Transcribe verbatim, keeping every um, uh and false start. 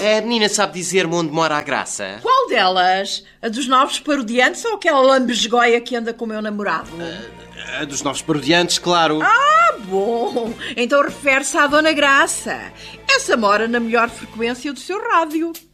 A menina sabe dizer-me onde mora a Graça? Qual delas? A dos novos parodiantes ou aquela lambesgoia que anda com o meu namorado? A dos novos parodiantes, claro. Ah, bom. Então refere-se à Dona Graça. Essa mora na melhor frequência do seu rádio.